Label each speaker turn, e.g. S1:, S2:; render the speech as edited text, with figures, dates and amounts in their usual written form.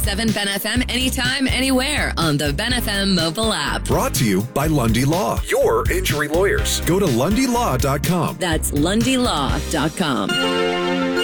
S1: 7 Ben FM anytime, anywhere on the Ben FM mobile app.
S2: Brought to you by Lundy Law, your injury lawyers. Go to LundyLaw.com.
S1: That's LundyLaw.com.